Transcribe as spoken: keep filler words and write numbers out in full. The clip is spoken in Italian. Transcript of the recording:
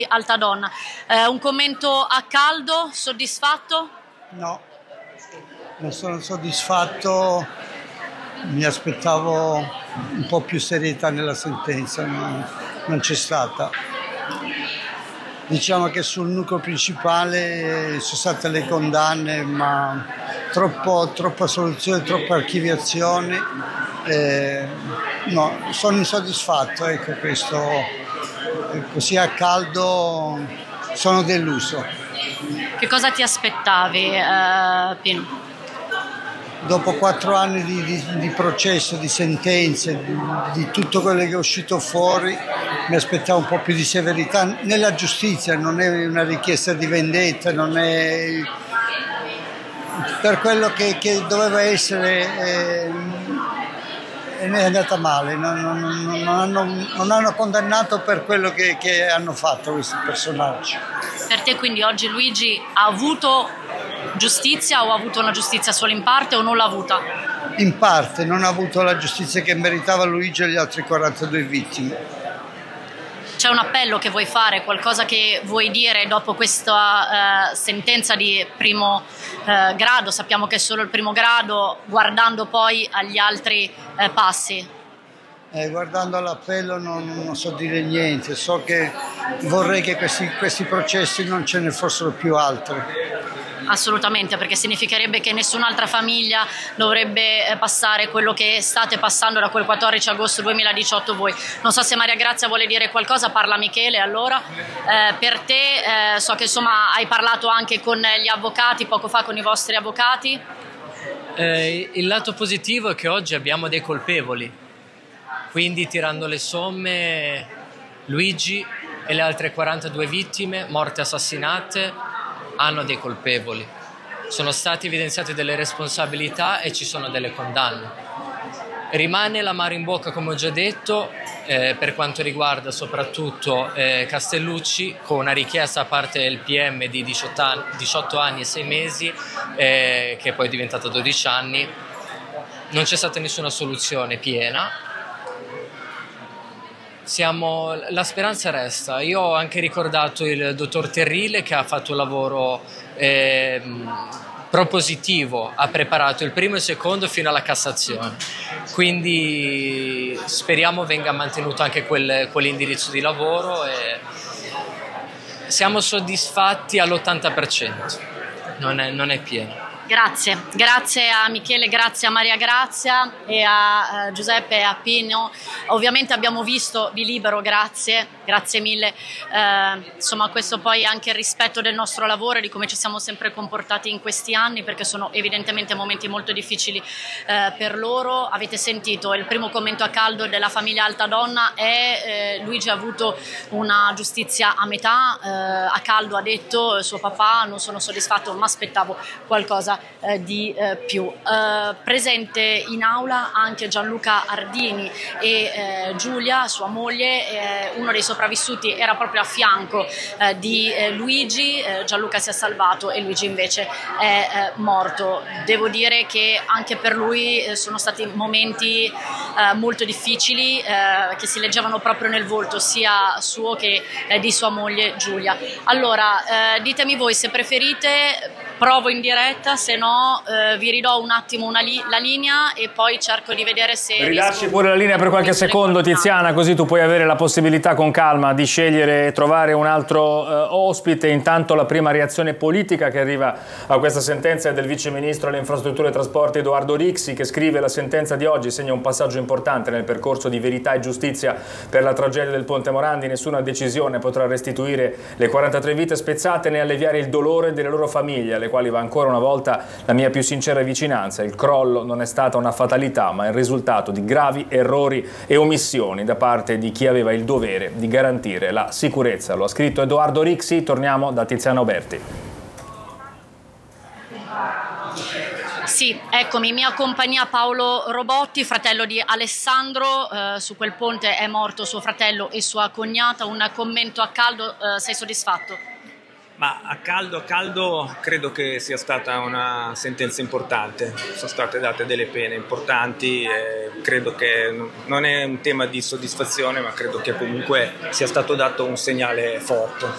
Alta Donna. Eh, un commento a caldo, soddisfatto? No, non sono soddisfatto, mi aspettavo un po' più serietà nella sentenza, non, non c'è stata. Diciamo che sul nucleo principale sono state le condanne, ma troppo, troppa soluzione, troppa archiviazione. Eh, no, sono insoddisfatto, ecco, questo, così a caldo sono deluso. Che cosa ti aspettavi, eh, Pino? Dopo quattro anni di, di, di processo, di sentenze, di, di tutto quello che è uscito fuori, mi aspettavo un po' più di severità nella giustizia, non è una richiesta di vendetta, non è per quello che, che doveva essere, eh, è andata male, non, non, non, hanno, non hanno condannato per quello che, che hanno fatto questi personaggi. Per te quindi oggi Luigi ha avuto giustizia o ha avuto una giustizia solo in parte o non l'ha avuta? In parte, non ha avuto la giustizia che meritava Luigi e gli altri quarantadue vittime. C'è un appello che vuoi fare, qualcosa che vuoi dire dopo questa eh, sentenza di primo eh, grado? Sappiamo che è solo il primo grado, guardando poi agli altri eh, passi. Eh, guardando all'appello non, non so dire niente, so che vorrei che questi, questi processi non ce ne fossero più altri. Assolutamente, perché significherebbe che nessun'altra famiglia dovrebbe passare quello che state passando da quel quattordici agosto duemiladiciotto voi. Non so se Maria Grazia vuole dire qualcosa, parla Michele allora. Eh, per te, eh, so che insomma hai parlato anche con gli avvocati, poco fa con i vostri avvocati. Eh, il lato positivo è che oggi abbiamo dei colpevoli, quindi tirando le somme Luigi e le altre quarantadue vittime morte assassinate hanno dei colpevoli, sono state evidenziate delle responsabilità e ci sono delle condanne. Rimane l'amaro in bocca, come ho già detto, eh, per quanto riguarda soprattutto eh, Castellucci, con una richiesta da parte del P M di diciotto anni, diciotto anni e sei mesi, eh, che poi è diventata dodici anni. Non c'è stata nessuna soluzione piena. Siamo, la speranza resta. Io ho anche ricordato il dottor Terrile che ha fatto un lavoro eh, propositivo, ha preparato il primo e il secondo fino alla Cassazione, quindi speriamo venga mantenuto anche quel, quell'indirizzo di lavoro e siamo soddisfatti all'ottanta per cento, non è, non è pieno. Grazie, grazie a Michele, grazie a Maria Grazia e a uh, Giuseppe e a Pino. Ovviamente abbiamo visto di Libero, grazie, grazie mille. Uh, insomma, questo poi è anche il rispetto del nostro lavoro e di come ci siamo sempre comportati in questi anni, perché sono evidentemente momenti molto difficili uh, per loro. Avete sentito il primo commento a caldo della famiglia Alta Donna è eh, Luigi ha avuto una giustizia a metà, uh, a caldo ha detto suo papà, non sono soddisfatto, ma aspettavo qualcosa Eh, di eh, più. Eh, presente in aula anche Gianluca Ardini e eh, Giulia, sua moglie, eh, uno dei sopravvissuti era proprio a fianco eh, di eh, Luigi, eh, Gianluca si è salvato e Luigi invece è eh, morto. Devo dire che anche per lui eh, sono stati momenti eh, molto difficili eh, che si leggevano proprio nel volto sia suo che eh, di sua moglie Giulia. Allora, eh, ditemi voi se preferite. Provo in diretta, se no eh, vi ridò un attimo una li- la linea e poi cerco di vedere se... Ridacci pure la linea per qualche secondo, Tiziana, così tu puoi avere la possibilità con calma di scegliere e trovare un altro eh, ospite. Intanto la prima reazione politica che arriva a questa sentenza è del Vice Ministro alle Infrastrutture e Trasporti Edoardo Rixi, che scrive: la sentenza di oggi segna un passaggio importante nel percorso di verità e giustizia per la tragedia del Ponte Morandi. Nessuna decisione potrà restituire le quarantatré vite spezzate né alleviare il dolore delle loro famiglie, alle quali va ancora una volta la mia più sincera vicinanza. Il crollo non è stata una fatalità, ma il risultato di gravi errori e omissioni da parte di chi aveva il dovere di garantire la sicurezza. Lo ha scritto Edoardo Rixi. Torniamo da Tiziana Oberti. Sì, eccomi, mia compagnia Paolo Robotti, fratello di Alessandro, eh, su quel ponte è morto suo fratello e sua cognata. Un commento a caldo, eh, sei soddisfatto? Ma a caldo, a caldo credo che sia stata una sentenza importante, sono state date delle pene importanti, e credo che non è un tema di soddisfazione, ma credo che comunque sia stato dato un segnale forte.